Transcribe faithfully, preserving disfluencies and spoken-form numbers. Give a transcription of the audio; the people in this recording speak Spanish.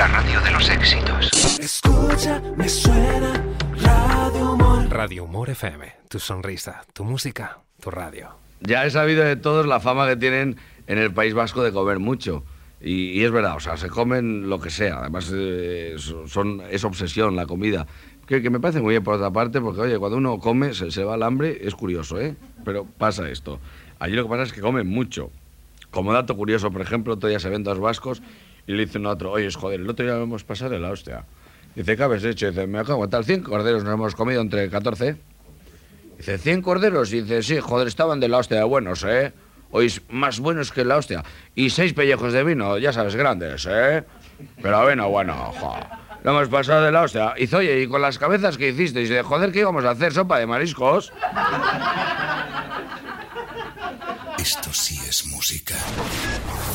La radio de los éxitos. Escucha, me suena Radio Humor. Radio Humor F M. Tu sonrisa, tu música, tu radio. Ya he sabido de todos la fama que tienen en el País Vasco de comer mucho. Y, y es verdad, o sea, se comen lo que sea. Además, eh, son, es obsesión la comida. Que, que me parece muy bien por otra parte, porque, oye, cuando uno come, se, se va al hambre, es curioso, ¿eh? Pero pasa esto. Allí lo que pasa es que comen mucho. Como dato curioso, por ejemplo, otro día se ven dos vascos y le dicen a otro, oye, joder, el otro día lo hemos pasado de la hostia. Dice, ¿qué habéis hecho? Dice, me acabo de aguantar cien corderos, nos hemos comido entre catorce. Dice, ¿cien corderos? Y dice, sí, joder, estaban de la hostia de buenos, ¿eh? Oís, más buenos que la hostia. Y seis pellejos de vino, ya sabes, grandes, ¿eh? Pero bueno, bueno, joder. Lo hemos pasado de la hostia. Dice, oye, ¿y con las cabezas que hiciste? Dice, joder, ¿qué íbamos a hacer? ¿Sopa de mariscos? Esto sí es música.